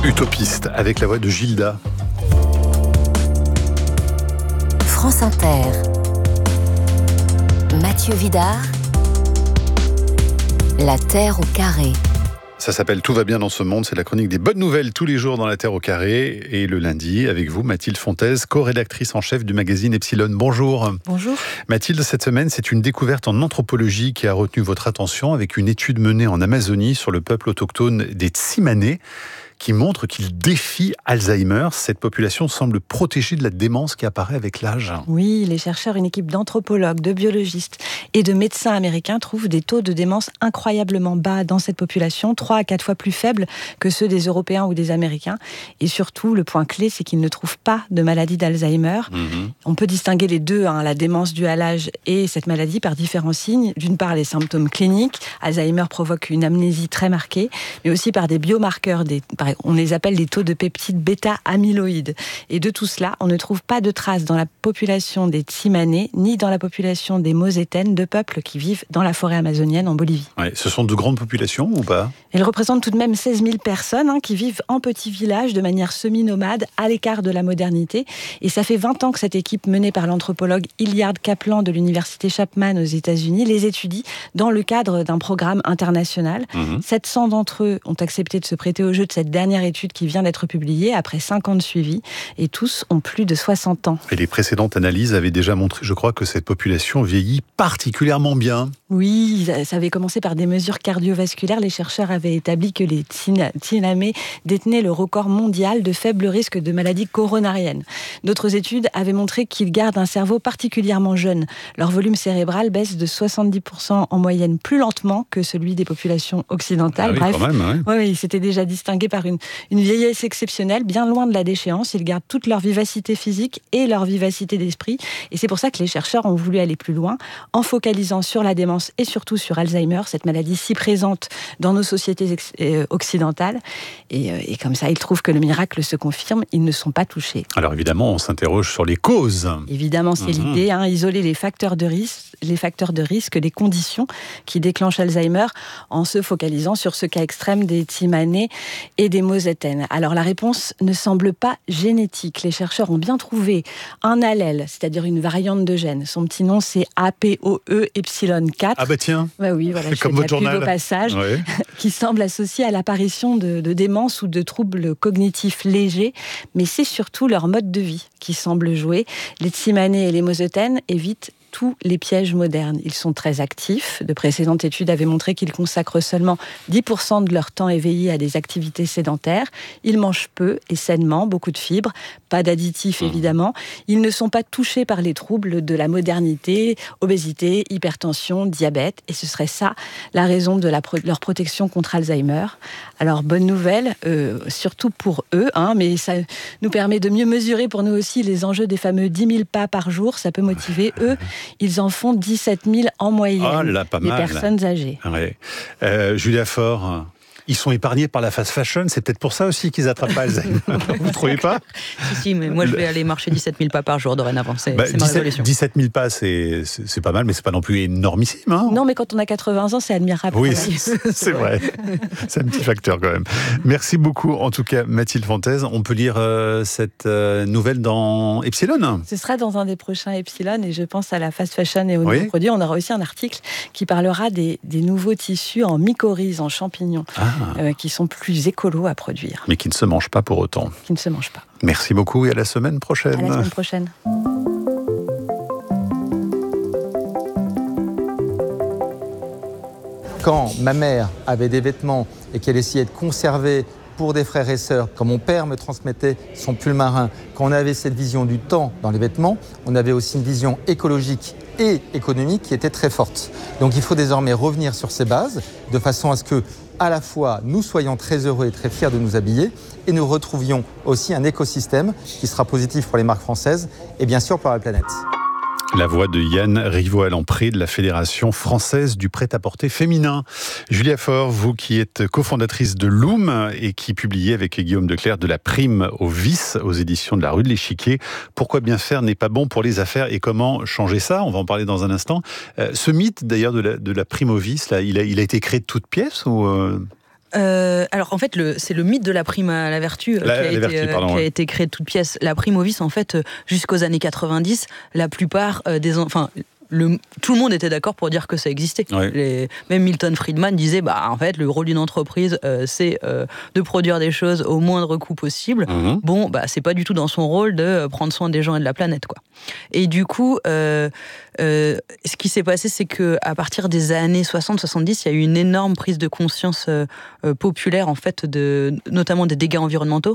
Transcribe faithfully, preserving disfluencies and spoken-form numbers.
Utopiste, avec la voix de Gilda. France Inter. Mathieu Vidard. La Terre au carré. Ça s'appelle Tout va bien dans ce monde, c'est la chronique des bonnes nouvelles tous les jours dans La Terre au carré. Et le lundi, avec vous, Mathilde Fontaise, co-rédactrice en chef du magazine Epsilon. Bonjour. Bonjour. Mathilde, cette semaine, c'est une découverte en anthropologie qui a retenu votre attention avec une étude menée en Amazonie sur le peuple autochtone des Tsimane, qui montre qu'il défie Alzheimer. Cette population semble protégée de la démence qui apparaît avec l'âge. Oui, les chercheurs, une équipe d'anthropologues, de biologistes et de médecins américains trouvent des taux de démence incroyablement bas dans cette population, trois à quatre fois plus faibles que ceux des Européens ou des Américains. Et surtout, le point clé, c'est qu'ils ne trouvent pas de maladie d'Alzheimer. Mmh. On peut distinguer les deux, hein, la démence due à l'âge et cette maladie, par différents signes. D'une part, les symptômes cliniques. Alzheimer provoque une amnésie très marquée, mais aussi par des biomarqueurs, des on les appelle les taux de peptides bêta-amyloïdes. Et de tout cela, on ne trouve pas de traces dans la population des Tsimane, ni dans la population des Mosetaines, deux peuples qui vivent dans la forêt amazonienne en Bolivie. Ouais, ce sont de grandes populations ou pas ? Elles représentent tout de même seize mille personnes hein, qui vivent en petits villages de manière semi-nomade, à l'écart de la modernité. Et ça fait vingt ans que cette équipe menée par l'anthropologue Hilliard Kaplan de l'université Chapman aux États-Unis les étudie dans le cadre d'un programme international. Mmh. sept cents d'entre eux ont accepté de se prêter au jeu de cette dernière étude qui vient d'être publiée après cinq ans de suivi, et tous ont plus de soixante ans. Et les précédentes analyses avaient déjà montré, je crois, que cette population vieillit particulièrement bien. Oui, ça avait commencé par des mesures cardiovasculaires. Les chercheurs avaient établi que les Tsimane détenaient le record mondial de faible risque de maladies coronariennes. D'autres études avaient montré qu'ils gardent un cerveau particulièrement jeune. Leur volume cérébral baisse de soixante-dix pour cent en moyenne plus lentement que celui des populations occidentales. Ah oui, Bref, quand même, ouais. Oui, ils s'étaient déjà distingués par une, une vieillesse exceptionnelle, bien loin de la déchéance. Ils gardent toute leur vivacité physique et leur vivacité d'esprit. Et c'est pour ça que les chercheurs ont voulu aller plus loin, en focalisant sur la démence et surtout sur Alzheimer, cette maladie si présente dans nos sociétés ex- euh, occidentales. Et, euh, et comme ça, ils trouvent que le miracle se confirme, ils ne sont pas touchés. Alors évidemment, on s'interroge sur les causes. Évidemment, c'est mmh. l'idée, hein, isoler les facteurs de risque, les facteurs de risque, les conditions qui déclenchent Alzheimer, en se focalisant sur ce cas extrême des Tsimane et des Mosetaines. Alors la réponse ne semble pas génétique. Les chercheurs ont bien trouvé un allèle, c'est-à-dire une variante de gène. Son petit nom, c'est A P O E epsilon quatre. Ah bah tiens, bah oui, voilà, je comme fais votre de la journal. pub au passage, ouais. qui semble associé à l'apparition de, de démence ou de troubles cognitifs légers, mais c'est surtout leur mode de vie qui semble jouer. Les Tsimane et les Mosetaines évitent tous les pièges modernes. Ils sont très actifs. De précédentes études avaient montré qu'ils consacrent seulement dix pour cent de leur temps éveillé à des activités sédentaires. Ils mangent peu et sainement, beaucoup de fibres, pas d'additifs mmh. évidemment. Ils ne sont pas touchés par les troubles de la modernité, obésité, hypertension, diabète. Et ce serait ça la raison de, la pro- de leur protection contre Alzheimer. Alors, bonne nouvelle, euh, surtout pour eux, hein, mais ça nous permet de mieux mesurer pour nous aussi les enjeux des fameux dix mille pas par jour. Ça peut motiver eux. Ils en font dix-sept mille en moyenne, oh là, pas les mal. personnes âgées. Ouais. Euh, Julia Faure, ils sont épargnés par la fast fashion, c'est peut-être pour ça aussi qu'ils attrapent pas Alzheimer. Vous ne trouvez pas ? Si, si, mais moi je vais aller marcher dix-sept mille pas par jour dorénavant, c'est, bah, c'est ma révolution. dix-sept mille pas, c'est, c'est, c'est pas mal, mais c'est pas non plus énormissime. Hein. Non, mais quand on a quatre-vingts ans, c'est admirable. Oui, c'est, c'est vrai. C'est un petit facteur quand même. Merci beaucoup, en tout cas, Mathilde Fontaise. On peut lire euh, cette euh, nouvelle dans Epsilon ? Ce sera dans un des prochains Epsilon, et je pense à la fast fashion et aux oui. nouveaux produits. On aura aussi un article qui parlera des, des nouveaux tissus en mycorhize, en champignons, ah. euh, qui sont plus écolos à produire. Mais qui ne se mangent pas pour autant. Qui ne se mangent pas. Merci beaucoup et à la semaine prochaine. À la semaine prochaine. Quand ma mère avait des vêtements et qu'elle essayait de conserver pour des frères et sœurs, quand mon père me transmettait son pull marin, quand on avait cette vision du temps dans les vêtements, on avait aussi une vision écologique et économique qui était très forte. Donc il faut désormais revenir sur ces bases de façon à ce que, à la fois, nous soyons très heureux et très fiers de nous habiller et nous retrouvions aussi un écosystème qui sera positif pour les marques françaises et bien sûr pour la planète. La voix de Yann Rivaud-Alampré de la Fédération française du prêt-à-porter féminin. Julia Faure, vous qui êtes cofondatrice de Loom et qui publiez avec Guillaume Declercq de la prime au vice aux éditions de la Rue de l'Échiquier. Pourquoi bien faire n'est pas bon pour les affaires et comment changer ça ? On va en parler dans un instant. Euh, ce mythe d'ailleurs de la, de la prime au vice, là, il, a, il a été créé de toutes pièces ou euh... Euh, alors en fait, le, c'est le mythe de la prime à la vertu euh, la, qui, a été, vertus, euh, pardon, qui a ouais. été créé de toutes pièces. La prime au vice, en fait, euh, jusqu'aux années quatre-vingt-dix, la plupart euh, des... Enfin, Le, tout le monde était d'accord pour dire que ça existait. Ouais. Les, même Milton Friedman disait, bah en fait, le rôle d'une entreprise, euh, c'est euh, de produire des choses au moindre coût possible. Mmh. Bon, bah c'est pas du tout dans son rôle de prendre soin des gens et de la planète, quoi. Et du coup, euh, euh, ce qui s'est passé, c'est que à partir des années soixante soixante-dix, il y a eu une énorme prise de conscience euh, euh, populaire, en fait, de, notamment des dégâts environnementaux.